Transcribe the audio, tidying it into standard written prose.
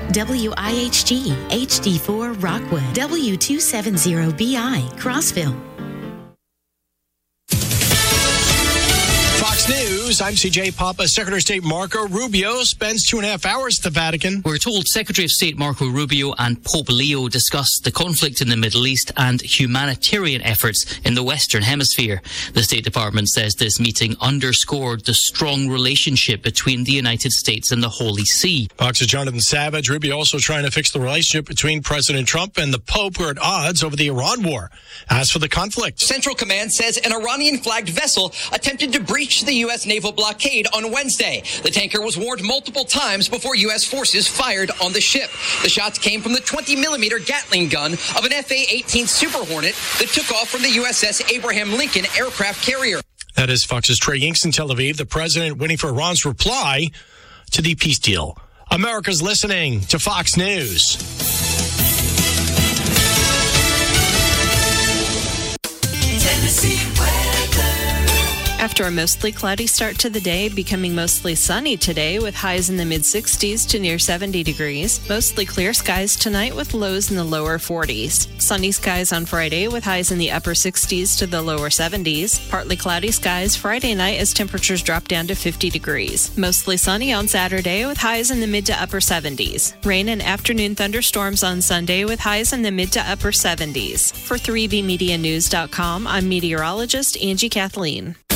WIHG HD4 Rockwood, W270BI Crossville. Fox News, I'm CJ Papa. Secretary of State Marco Rubio spends 2.5 hours at the Vatican. We're told Secretary of State Marco Rubio and Pope Leo discussed the conflict in the Middle East and humanitarian efforts in the Western Hemisphere. The State Department says this meeting underscored the strong relationship between the United States and the Holy See. Fox's Jonathan Savage. Rubio also trying to fix the relationship between President Trump and the Pope, who are at odds over the Iran war. As for the conflict, Central Command says an Iranian-flagged vessel attempted to breach the U.S. naval blockade on Wednesday. The tanker was warned multiple times before U.S. forces fired on the ship. The shots came from the 20-millimeter Gatling gun of an FA-18 Super Hornet that took off from the USS Abraham Lincoln aircraft carrier. That is Fox's Trey Yingst in Tel Aviv. The president waiting for Iran's reply to the peace deal. America's listening to Fox News. Tennessee weather. After a mostly cloudy start to the day, becoming mostly sunny today with highs in the mid-60s to near 70 degrees. Mostly clear skies tonight with lows in the lower 40s. Sunny skies on Friday with highs in the upper 60s to the lower 70s. Partly cloudy skies Friday night as temperatures drop down to 50 degrees. Mostly sunny on Saturday with highs in the mid to upper 70s. Rain and afternoon thunderstorms on Sunday with highs in the mid to upper 70s. For 3BMediaNews.com, I'm meteorologist Angie Kathleen.